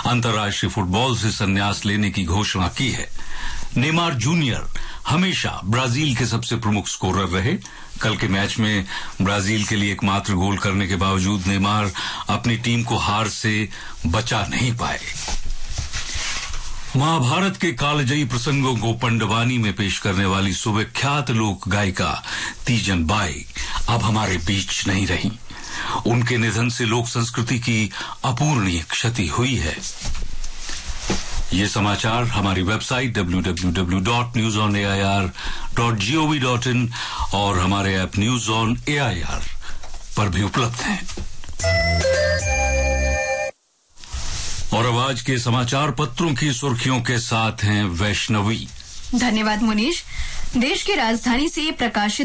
अंतर्राष्ट्रीय फुटबॉल से संन्यास लेने की घोषणा की है। नेमार जूनियर हमेशा ब्राजील के सबसे प्रमुख स्कोरर रहे। कल के मैच में ब्राजील के लिए एकमात्र गोल करने के बावजूद नेमार अपनी टीम को हार से बचा नहीं पाए। महाभारत के कालजयी प्रसंगों को पंडवानी में पेश करने वाली सुविख्यात लोक गायिका तीजन बाई अब हमारे बीच नहीं रही। उनके निधन से लोक संस्कृति की अपूरणीय क्षति हुई है। ये समाचार हमारी वेबसाइट www.newsonair.gov.in और हमारे ऐप न्यूज ऑन एआईआर पर भी उपलब्ध हैं। और अब आज के समाचार पत्रों की सुर्खियों के साथ हैं वैष्णवी। धन्यवाद मुनीश। देश की राजधानी से प्रकाशित